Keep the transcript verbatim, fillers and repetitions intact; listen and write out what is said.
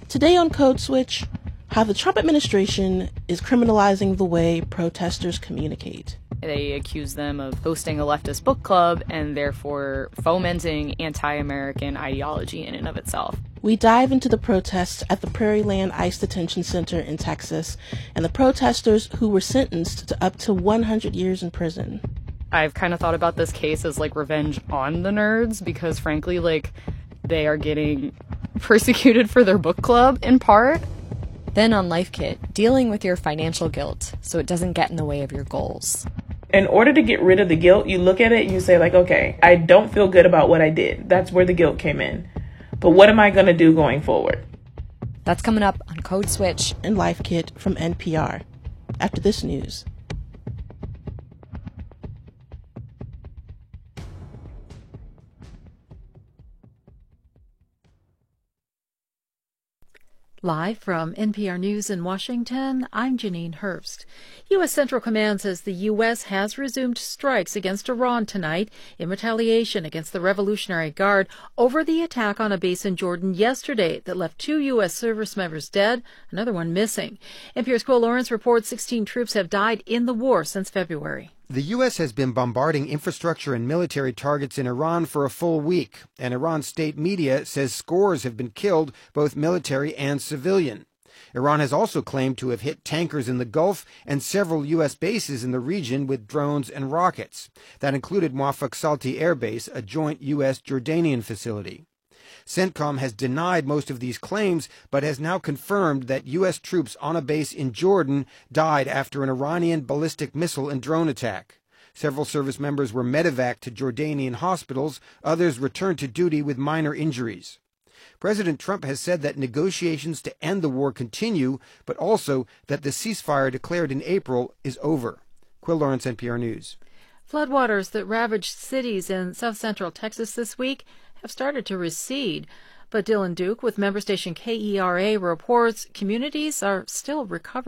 Today on Code Switch, how the Trump administration is criminalizing the way protesters communicate. They accuse them of hosting a leftist book club and therefore fomenting anti-American ideology in and of itself. We dive into the protests at the Prairieland ICE Detention Center in Texas and the protesters who were sentenced to up to one hundred years in prison. I've kind of thought about this case as like revenge on the nerds because frankly, like, they are getting persecuted for their book club in part. Then on Life Kit, dealing with your financial guilt so it doesn't get in the way of your goals. In order to get rid of the guilt, you look at it and you say like, okay, I don't feel good about what I did. That's where the guilt came in. But what am I going to do going forward? That's coming up on Code Switch and Life Kit from N P R. After this news. Live from N P R News in Washington, I'm Janine Herbst. U S. Central Command says the U S has resumed strikes against Iran tonight in retaliation against the Revolutionary Guard over the attack on a base in Jordan yesterday that left two U S service members dead, another one missing. N P R's Quill Lawrence reports sixteen troops have died in the war since February. The U S has been bombarding infrastructure and military targets in Iran for a full week, and Iran's state media says scores have been killed, both military and civilian. Iran has also claimed to have hit tankers in the Gulf and several U S bases in the region with drones and rockets. That included Muaffaq Salti Air Base, a joint U S Jordanian facility. CENTCOM has denied most of these claims, but has now confirmed that U S troops on a base in Jordan died after an Iranian ballistic missile and drone attack. Several service members were medevaced to Jordanian hospitals. Others returned to duty with minor injuries. President Trump has said that negotiations to end the war continue, but also that the ceasefire declared in April is over. Quill Lawrence, N P R News. Floodwaters that ravaged cities in south-central Texas this week have started to recede. But Dylan Duke with member station K E R A reports communities are still recovering.